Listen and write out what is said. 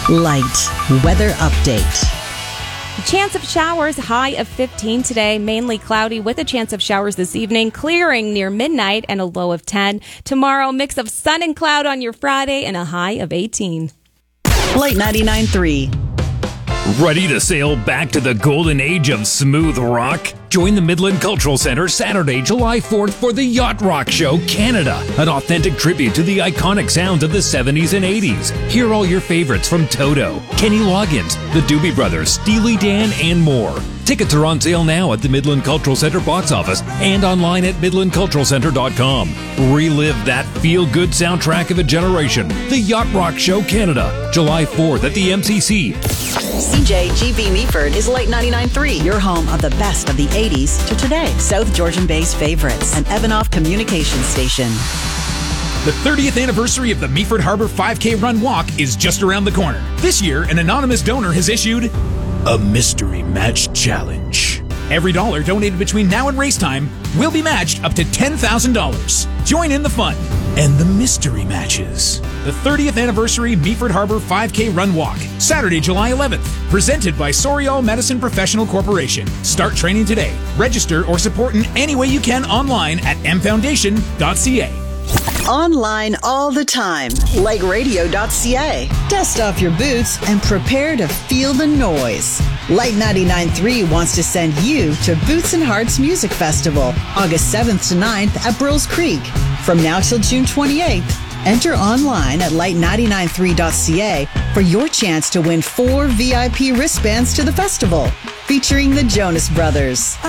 Light weather update. Chance of showers, high of 15 today, mainly cloudy with a chance of showers this evening, clearing near midnight and a low of 10. Tomorrow, mix of sun and cloud on your Friday and a high of 18. Light 99.3. Ready to sail back to the golden age of smooth rock? Join the Midland Cultural Center Saturday, July 4th for the Yacht Rock Show Canada, an authentic tribute to the iconic sounds of the 70s and 80s. Hear all your favorites from Toto, Kenny Loggins, the Doobie Brothers, Steely Dan, and more. Tickets are on sale now at the Midland Cultural Center box office and online at midlandculturalcenter.com. Relive that feel-good soundtrack of a generation. The Yacht Rock Show Canada, July 4th at the MCC. CJGB Meaford is Light 99.3, your home of the best of the 80s to today. South Georgian Bay's favorites, an Evanoff communications station. The 30th anniversary of the Meaford Harbor 5K Run Walk is just around the corner. This year, an anonymous donor has issued a Mystery Match Challenge. Every dollar donated between now and race time will be matched up to $10,000. Join in the fun and the mystery matches. The 30th anniversary Meaford Harbor 5K Run Walk, Saturday, July 11th. Presented by Soriol Medicine Professional Corporation. Start training today. Register or support in any way you can online at mfoundation.ca. Online all the time. LikeRadio.ca. Dust off your boots and prepare to feel the noise. Light 99.3 wants to send you to Boots and Hearts Music Festival, August 7th to 9th at Burles Creek. From now till June 28th, enter online at light993.ca for your chance to win 4 VIP wristbands to the festival, featuring the Jonas Brothers.